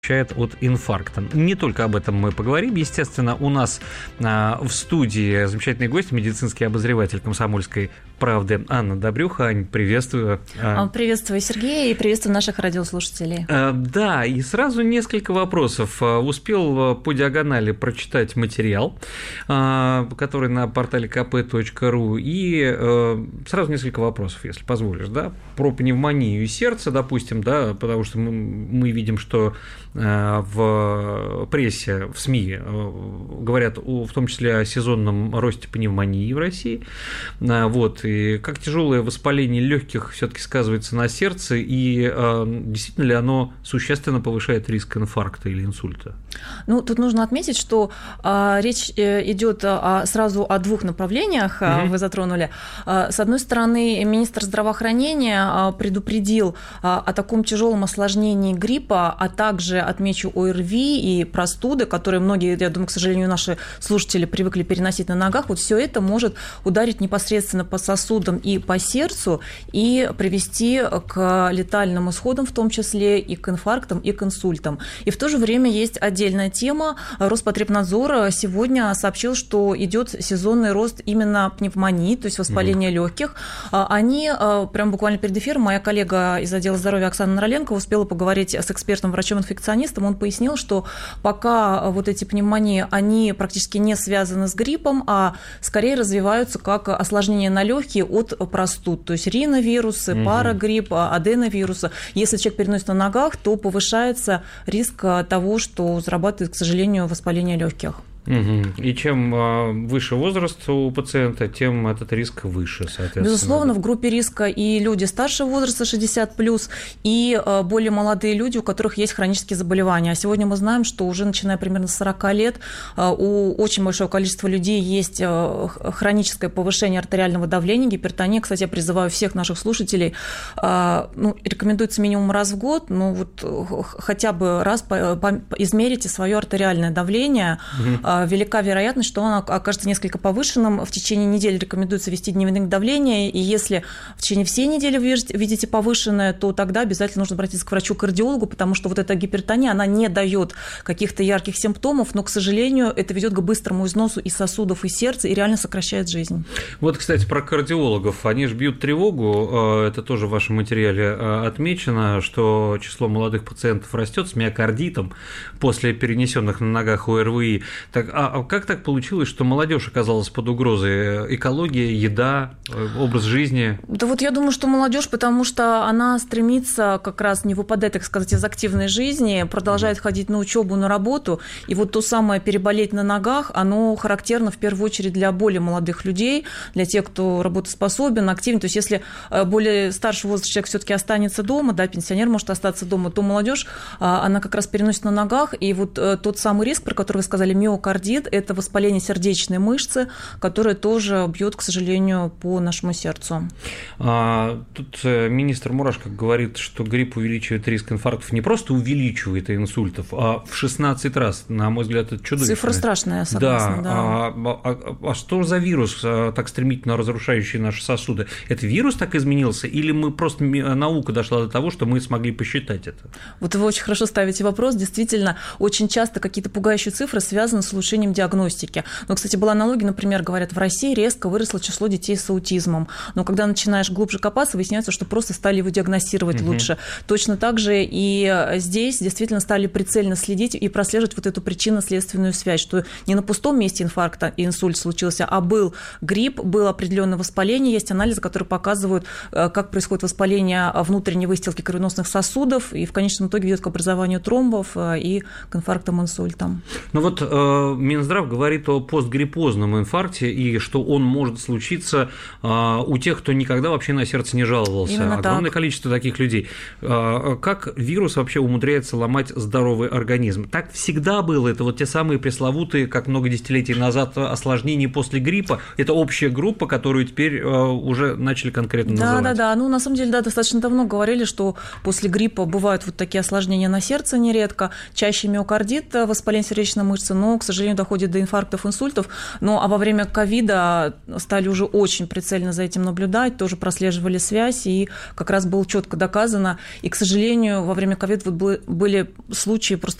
от инфаркта. Не только об этом мы поговорим. Естественно, у нас в студии замечательный гость, медицинский обозреватель «Комсомольской правды» Анна Добрюха. Ань, приветствую. Приветствую, Сергей, и приветствую наших радиослушателей. Да, и сразу несколько вопросов. Успел по диагонали прочитать материал, который на портале kp.ru, и сразу несколько вопросов, если позволишь, да, про пневмонию сердца, допустим, да, потому что мы видим, что в прессе, в СМИ говорят в том числе о сезонном росте пневмонии в России. Вот. И как тяжелое воспаление легких все-таки сказывается на сердце, и действительно ли оно существенно повышает риск инфаркта или инсульта? Ну, тут нужно отметить, что речь идет сразу о двух направлениях, вы затронули. С одной стороны, министр здравоохранения предупредил о таком тяжелом осложнении гриппа, а также, отмечу, ОРВИ и простуды, которые многие, я думаю, к сожалению, наши слушатели привыкли переносить на ногах. Вот все это может ударить непосредственно по сосудам и по сердцу и привести к летальным исходам, в том числе и к инфарктам, и к инсультам. И в то же время есть отдельная тема. Роспотребнадзор сегодня сообщил, что идет сезонный рост именно пневмонии, то есть воспаления легких. Они, прям буквально перед эфиром, моя коллега из отдела здоровья Оксана Нароленко успела поговорить с экспертом, врачом-инфекционистом. Он пояснил, что пока вот эти пневмонии, они практически не связаны с гриппом, а скорее развиваются как осложнения на легкие от простуд, то есть риновирусы, парагрипп, аденовирусы. Если человек переносит на ногах, то повышается риск того, что зарабатывает, к сожалению, воспаление легких. И чем выше возраст у пациента, тем этот риск выше, соответственно. Безусловно, в группе риска и люди старшего возраста, 60+, и более молодые люди, у которых есть хронические заболевания. А сегодня мы знаем, что уже начиная примерно с 40 лет у очень большого количества людей есть хроническое повышение артериального давления, гипертония. Кстати, я призываю всех наших слушателей, рекомендуется минимум раз в год, вот хотя бы раз измерите свое артериальное давление. Велика вероятность, что оно окажется несколько повышенным. В течение недели рекомендуется вести дневник давления, и если в течение всей недели вы видите повышенное, то тогда обязательно нужно обратиться к врачу-кардиологу, потому что вот эта гипертония, она не дает каких-то ярких симптомов, но, к сожалению, это ведет к быстрому износу и сосудов, и сердца, и реально сокращает жизнь. Вот, кстати, про кардиологов. Они же бьют тревогу, это тоже в вашем материале отмечено, что число молодых пациентов растет с миокардитом после перенесенных на ногах ОРВИ. А как так получилось, что молодежь оказалась под угрозой? Экология, еда, образ жизни? Да вот я думаю, что молодежь, потому что она стремится как раз не выпадать, так сказать, из активной жизни, продолжает ходить на учебу, на работу, и вот то самое переболеть на ногах, оно характерно в первую очередь для более молодых людей, для тех, кто работоспособен, активен. То есть если более старший возраст человек все-таки останется дома, да, пенсионер может остаться дома, то молодежь, она как раз переносит на ногах, и вот тот самый риск, про который вы сказали, миокардит, это воспаление сердечной мышцы, которое тоже бьет, к сожалению, по нашему сердцу. Тут министр Мурашко говорит, что грипп увеличивает риск инфарктов, не просто увеличивает инсультов, а в 16 раз. На мой взгляд, это чудовищно. Цифра страшная, согласна. Да. А что за вирус, так стремительно разрушающий наши сосуды? Это вирус так изменился, или мы просто наука дошла до того, что мы смогли посчитать это? Вот вы очень хорошо ставите вопрос. Действительно, очень часто какие-то пугающие цифры связаны с улучшением диагностики. Но, кстати, была аналогия, например, говорят, в России резко выросло число детей с аутизмом. Но когда начинаешь глубже копаться, выясняется, что просто стали его диагностировать лучше. Точно так же и здесь действительно стали прицельно следить и прослеживать вот эту причинно-следственную связь, что не на пустом месте инфаркта и инсульт случился, а был грипп, было определенное воспаление, есть анализы, которые показывают, как происходит воспаление внутренней выстилки кровеносных сосудов, и в конечном итоге ведет к образованию тромбов и к инфарктам, инсультам. Ну вот Минздрав говорит о постгриппозном инфаркте, и что он может случиться у тех, кто никогда вообще на сердце не жаловался. Именно огромное так. количество таких людей. Как вирус вообще умудряется ломать здоровый организм? Так всегда было. Это вот те самые пресловутые, как много десятилетий назад, осложнения после гриппа. Это общая группа, которую теперь уже начали конкретно называть. Да. Ну, на самом деле, да, достаточно давно говорили, что после гриппа бывают вот такие осложнения на сердце нередко, чаще миокардит, воспаление сердечной мышцы, но, к сожалению, сожалению, доходит до инфарктов, инсультов. А во время ковида стали уже очень прицельно за этим наблюдать, тоже прослеживали связь, и как раз было четко доказано. И, к сожалению, во время ковида были случаи просто